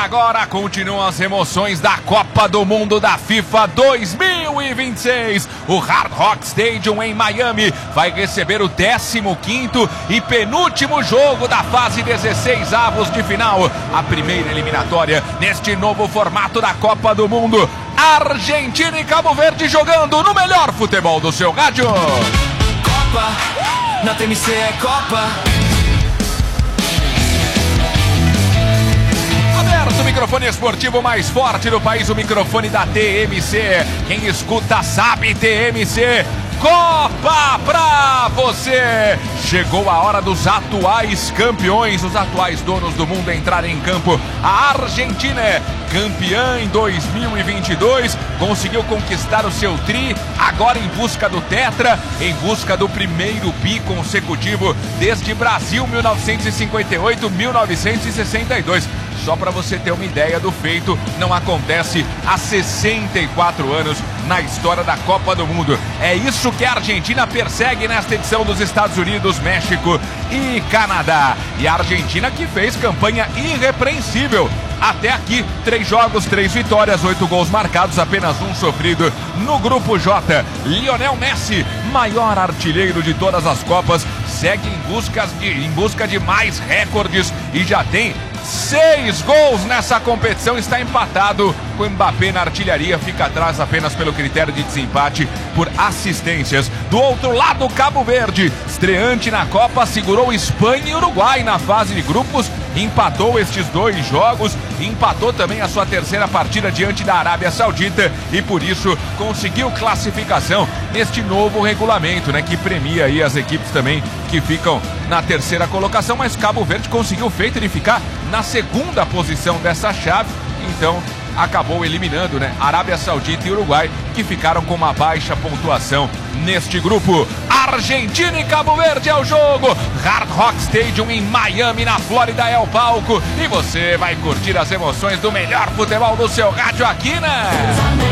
agora continuam as emoções da Copa do Mundo da FIFA 2026. O Hard Rock Stadium em Miami vai receber o 15º e penúltimo jogo da fase 16avos de final. A primeira eliminatória neste novo formato da Copa do Mundo. Argentina e Cabo Verde jogando no melhor futebol do seu rádio. Copa, na TMC é Copa. O microfone esportivo mais forte do país, o microfone da TMC. Quem escuta sabe, TMC. Copa pra você! Chegou a hora dos atuais campeões, os atuais donos do mundo entrarem em campo. A Argentina é campeã em 2022, conseguiu conquistar o seu tri, agora em busca do tetra, em busca do primeiro bi consecutivo desde Brasil 1958-1962. Só para você ter uma ideia do feito, não acontece há 64 anos na história da Copa do Mundo. É isso que a Argentina persegue nesta edição dos Estados Unidos, México e Canadá. E a Argentina que fez campanha irrepreensível. Até aqui, 3 jogos, 3 vitórias, 8 gols marcados, apenas 1 sofrido. No grupo J, Lionel Messi, maior artilheiro de todas as Copas, segue em busca de mais recordes e já tem 6 gols nessa competição, está empatado com o Mbappé na artilharia, fica atrás apenas pelo critério de desempate por assistências. Do outro lado, Cabo Verde, estreante na Copa, segurou Espanha e Uruguai na fase de grupos, empatou estes 2 jogos, empatou também a sua terceira partida diante da Arábia Saudita e por isso conseguiu classificação neste novo regulamento, né, que premia aí as equipes também que ficam na terceira colocação, mas Cabo Verde conseguiu o feito de ficar na segunda posição dessa chave, então acabou eliminando, né, Arábia Saudita e Uruguai, que ficaram com uma baixa pontuação neste grupo. Argentina e Cabo Verde é o jogo. Hard Rock Stadium em Miami, na Flórida, é o palco. E você vai curtir as emoções do melhor futebol do seu rádio aqui, né?